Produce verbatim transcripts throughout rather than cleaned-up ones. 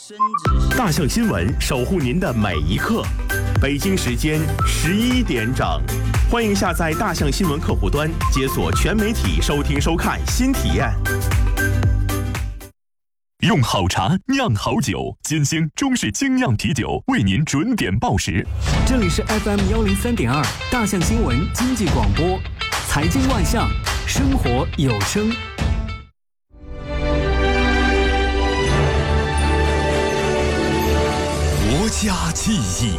大象新闻守护您的每一刻。北京时间十一点整，欢迎下载大象新闻客户端，解锁全媒体收听收看新体验。 用好茶酿好酒，金星中式精酿啤酒为您准点报时。 这里是 F M 幺零三点二大象新闻经济广播，财经万象，生活有声。 国家记忆。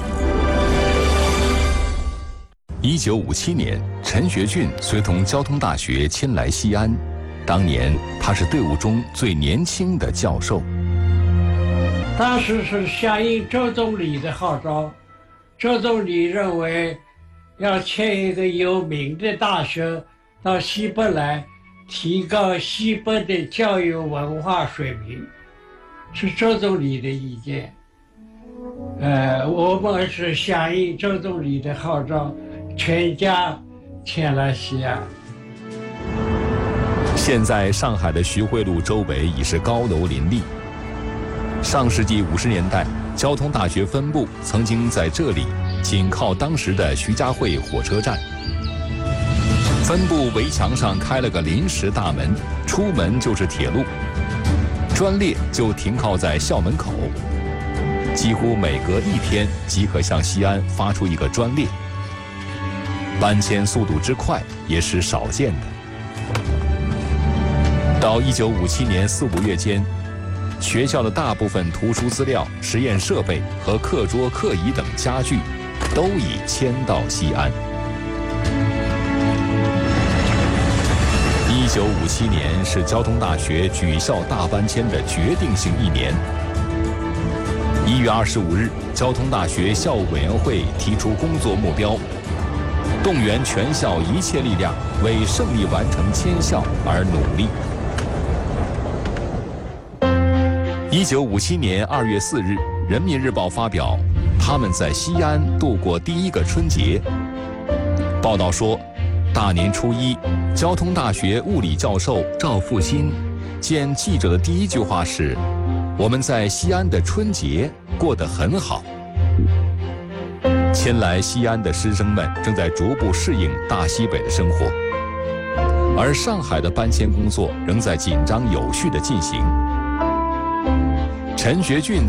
一九五七年，陈学俊随同交通大学迁来西安。当年他是队伍中最年轻的教授。 当时是响应周总理的号召，周总理认为要迁一个有名的大学到西北来，提高西北的教育文化水平，是周总理的意见。呃，我们是响应周总理的号召，全家迁来西安。 现在上海的徐汇路周围已是高楼林立。上世纪五十年代，交通大学分部曾经在这里紧靠当时的徐家汇火车站。分部围墙上开了个临时大门，出门就是铁路。专列就停靠在校门口，几乎每隔一天即可向西安发出一个专列。搬迁速度之快也是少见的。到一九五七年四五月间，学校的大部分图书资料、实验设备和课桌、课椅等家具都已迁到西安。一九五七年是交通大学举校大搬迁的决定性一年。一月二十五日，交通大学校务委员会提出工作目标，动员全校一切力量为胜利完成迁校而努力。一九五七年二月四日，《人民日报》发表他们在西安度过第一个春节。报道说，大年初一，交通大学物理教授赵复新见记者的第一句话是：“我们在西安的春节过得很好。”迁来西安的师生们正在逐步适应大西北的生活，而上海的搬迁工作仍在紧张有序地进行。陈学俊